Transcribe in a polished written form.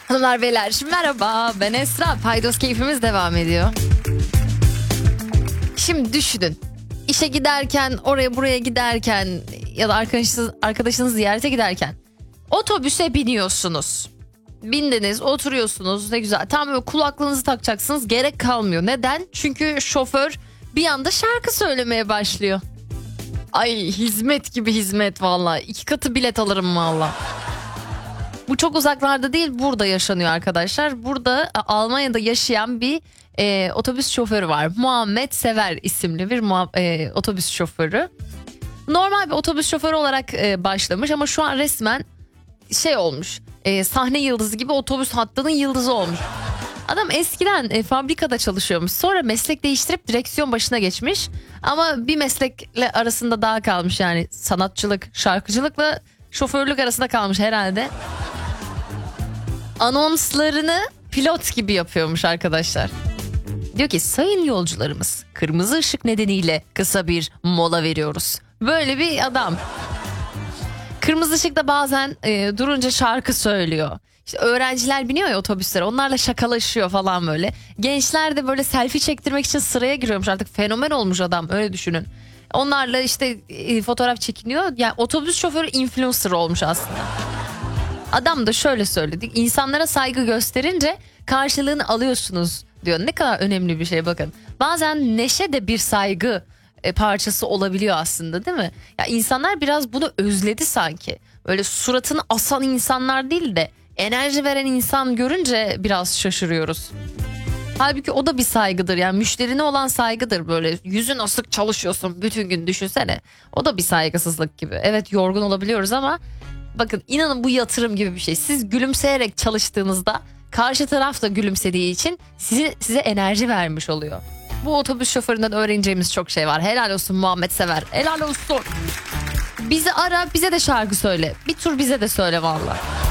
Hanımlar beyler merhaba, ben Esra. Paydos keyfimiz devam ediyor. Şimdi düşünün, işe giderken, oraya buraya giderken ya da arkadaşınız ziyarete giderken otobüse biniyorsunuz. Bindiniz, oturuyorsunuz, ne güzel. Tam böyle kulaklığınızı takacaksınız, gerek kalmıyor. Neden? Çünkü şoför bir anda şarkı söylemeye başlıyor. Ay, hizmet gibi hizmet vallahi. 2 katı bilet alırım vallahi. Bu çok uzaklarda değil, burada yaşanıyor arkadaşlar. Burada Almanya'da yaşayan bir otobüs şoförü var. Muhammed Sever isimli bir otobüs şoförü. Normal bir otobüs şoförü olarak başlamış ama şu an resmen şey olmuş. Sahne yıldızı gibi otobüs hattının yıldızı olmuş. Adam eskiden fabrikada çalışıyormuş. Sonra meslek değiştirip direksiyon başına geçmiş. Ama bir meslekle arasında daha kalmış, yani sanatçılık, şarkıcılıkla şoförlük arasında kalmış herhalde. Anonslarını pilot gibi yapıyormuş arkadaşlar. Diyor ki, sayın yolcularımız, kırmızı ışık nedeniyle kısa bir mola veriyoruz. Böyle bir adam. Kırmızı ışıkta bazen durunca şarkı söylüyor. İşte öğrenciler biniyor ya otobüslere, onlarla şakalaşıyor falan böyle. Gençler de böyle selfie çektirmek için sıraya giriyormuş, artık fenomen olmuş adam, öyle düşünün. Onlarla işte fotoğraf çekiniyor. Yani otobüs şoförü influencer olmuş aslında. Adam da şöyle söyledi: İnsanlara saygı gösterince karşılığını alıyorsunuz diyor. Ne kadar önemli bir şey, bakın. Bazen neşe de bir saygı parçası olabiliyor aslında, değil mi? Ya insanlar biraz bunu özledi sanki. Böyle suratını asan insanlar değil de enerji veren insan görünce biraz şaşırıyoruz. Halbuki o da bir saygıdır, yani müşterine olan saygıdır. Böyle yüzün asık çalışıyorsun bütün gün, düşünsene. O da bir saygısızlık gibi. Evet, yorgun olabiliyoruz ama bakın, inanın bu yatırım gibi bir şey. Siz gülümseyerek çalıştığınızda karşı taraf da gülümsediği için size enerji vermiş oluyor. Bu otobüs şoföründen öğreneceğimiz çok şey var. Helal olsun Muhammed Sever. Helal olsun. Bizi ara, bize de şarkı söyle. Bir tur bize de söyle vallahi.